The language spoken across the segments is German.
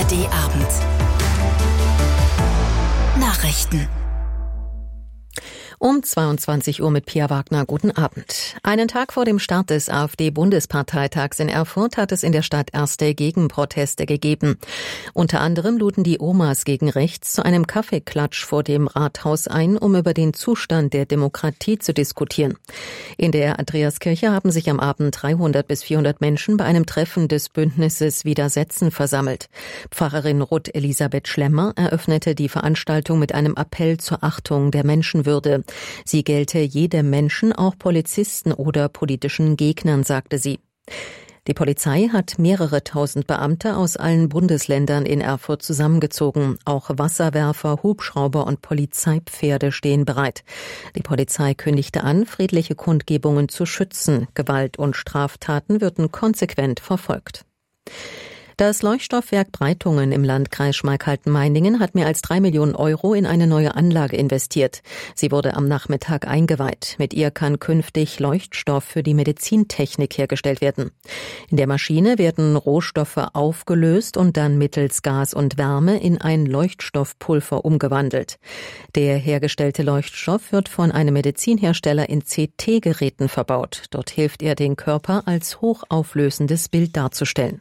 ARD-Abend. Nachrichten. Um 22 Uhr mit Pia Wagner. Guten Abend. Einen Tag vor dem Start des AfD-Bundesparteitags in Erfurt hat es in der Stadt erste Gegenproteste gegeben. Unter anderem luden die Omas gegen rechts zu einem Kaffeeklatsch vor dem Rathaus ein, um über den Zustand der Demokratie zu diskutieren. In der Andreaskirche haben sich am Abend 300 bis 400 Menschen bei einem Treffen des Bündnisses Widersetzen versammelt. Pfarrerin Ruth Elisabeth Schlemmer eröffnete die Veranstaltung mit einem Appell zur Achtung der Menschenwürde. Sie gelte jedem Menschen, auch Polizisten oder politischen Gegnern, sagte sie. Die Polizei hat mehrere tausend Beamte aus allen Bundesländern in Erfurt zusammengezogen. Auch Wasserwerfer, Hubschrauber und Polizeipferde stehen bereit. Die Polizei kündigte an, friedliche Kundgebungen zu schützen. Gewalt und Straftaten würden konsequent verfolgt. Das Leuchtstoffwerk Breitungen im Landkreis Schmalkalden-Meiningen hat mehr als 3 Millionen Euro in eine neue Anlage investiert. Sie wurde am Nachmittag eingeweiht. Mit ihr kann künftig Leuchtstoff für die Medizintechnik hergestellt werden. In der Maschine werden Rohstoffe aufgelöst und dann mittels Gas und Wärme in ein Leuchtstoffpulver umgewandelt. Der hergestellte Leuchtstoff wird von einem Medizinhersteller in CT-Geräten verbaut. Dort hilft er, den Körper als hochauflösendes Bild darzustellen.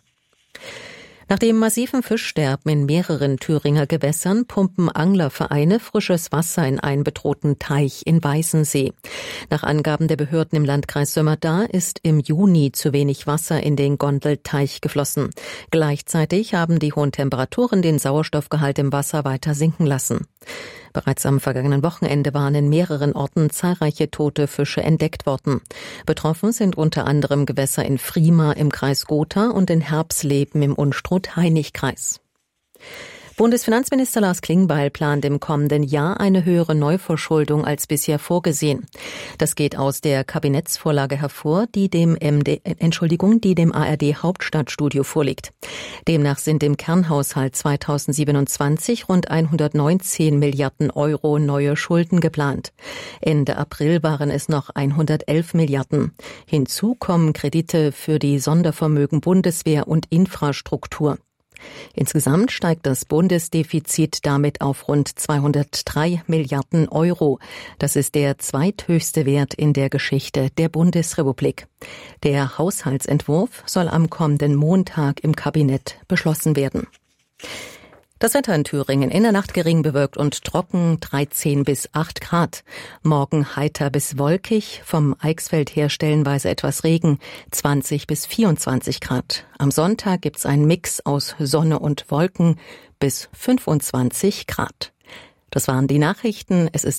Nach dem massiven Fischsterben in mehreren Thüringer Gewässern pumpen Anglervereine frisches Wasser in einen bedrohten Teich in Weißensee. Nach Angaben der Behörden im Landkreis Sömmerda ist im Juni zu wenig Wasser in den Gondelteich geflossen. Gleichzeitig haben die hohen Temperaturen den Sauerstoffgehalt im Wasser weiter sinken lassen. Bereits am vergangenen Wochenende waren in mehreren Orten zahlreiche tote Fische entdeckt worden. Betroffen sind unter anderem Gewässer in Frima im Kreis Gotha und in Herbsleben im Unstrut-Hainich-Kreis. Bundesfinanzminister Lars Klingbeil plant im kommenden Jahr eine höhere Neuverschuldung als bisher vorgesehen. Das geht aus der Kabinettsvorlage hervor, die dem ARD Hauptstadtstudio vorliegt. Demnach sind im Kernhaushalt 2027 rund 119 Milliarden Euro neue Schulden geplant. Ende April waren es noch 111 Milliarden. Hinzu kommen Kredite für die Sondervermögen Bundeswehr und Infrastruktur. Insgesamt steigt das Bundesdefizit damit auf rund 203 Milliarden Euro. Das ist der zweithöchste Wert in der Geschichte der Bundesrepublik. Der Haushaltsentwurf soll am kommenden Montag im Kabinett beschlossen werden. Das Wetter in Thüringen: in der Nacht gering bewölkt und trocken, 13 bis 8 Grad. Morgen heiter bis wolkig, vom Eichsfeld her stellenweise etwas Regen, 20 bis 24 Grad. Am Sonntag gibt's einen Mix aus Sonne und Wolken bis 25 Grad. Das waren die Nachrichten. Es ist